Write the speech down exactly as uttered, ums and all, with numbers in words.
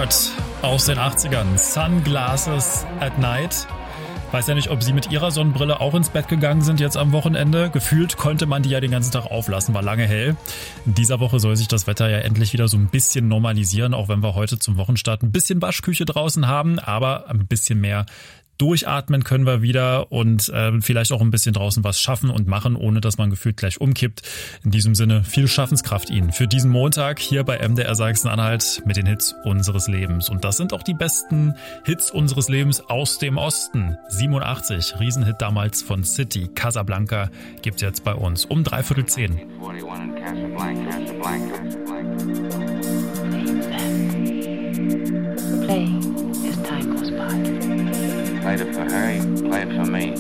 Heart aus den achtzigern. Sunglasses at Night. Weiß ja nicht, ob Sie mit Ihrer Sonnenbrille auch ins Bett gegangen sind jetzt am Wochenende. Gefühlt konnte man die ja den ganzen Tag auflassen, war lange hell. In dieser Woche soll sich das Wetter ja endlich wieder so ein bisschen normalisieren, auch wenn wir heute zum Wochenstart ein bisschen Waschküche draußen haben, aber ein bisschen mehr durchatmen können wir wieder und äh, vielleicht auch ein bisschen draußen was schaffen und machen, ohne dass man gefühlt gleich umkippt. In diesem Sinne viel Schaffenskraft Ihnen für diesen Montag hier bei M D R Sachsen-Anhalt mit den Hits unseres Lebens. Und das sind auch die besten Hits unseres Lebens aus dem Osten. siebenundachtzig, Riesenhit damals von City, Casablanca, gibt's jetzt bei uns um dreiviertel zehn. Play as time goes by. Played it for her, you play it for me.